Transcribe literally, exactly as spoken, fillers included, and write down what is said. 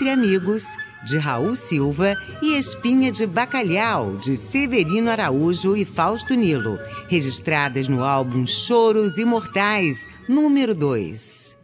Entre Amigos, de Raul Silva, e Espinha de Bacalhau, de Severino Araújo e Fausto Nilo, registradas no álbum Choros Imortais, número dois.